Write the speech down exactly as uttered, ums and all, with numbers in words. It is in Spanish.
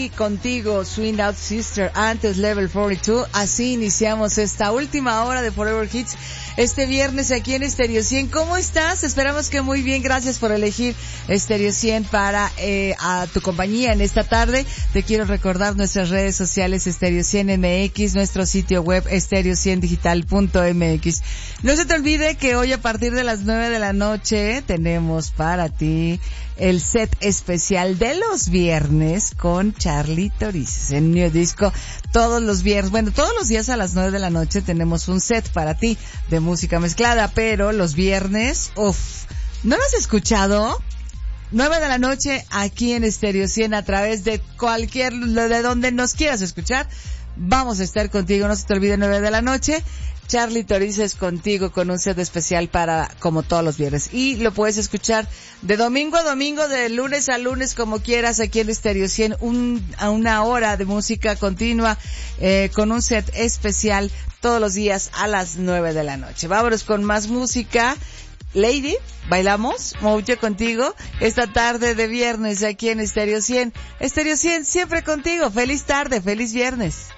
ti, contigo, Swing Out Sister, antes Level cuarenta y dos. Así iniciamos esta última hora de Forever Hits este viernes aquí en Stereo cien. ¿Cómo estás? Esperamos que muy bien. Gracias por elegir Stereo cien para eh, a tu compañía en esta tarde. Te quiero recordar nuestras redes sociales Stereo cien M X, nuestro sitio web stereo cien digital punto m x. No se te olvide que hoy a partir de las nueve de la noche tenemos para ti el set especial de los viernes con Charly Torices en New Disco. Todos los viernes, bueno, todos los días a las nueve de la noche tenemos un set para ti de música mezclada, pero los viernes, uff, ¿no lo has escuchado? nueve de la noche aquí en Stereo cien a través de cualquier, de donde nos quieras escuchar. Vamos a estar contigo, no se te olvide, nueve de la noche. Charly Torices contigo con un set especial para, como todos los viernes. Y lo puedes escuchar de domingo a domingo, de lunes a lunes, como quieras, aquí en Stereo cien, un, a una hora de música continua, eh, con un set especial todos los días a las nueve de la noche. Vámonos con más música. Lady, bailamos, Mouche contigo, esta tarde de viernes aquí en Stereo cien. Stereo cien, siempre contigo. Feliz tarde, feliz viernes.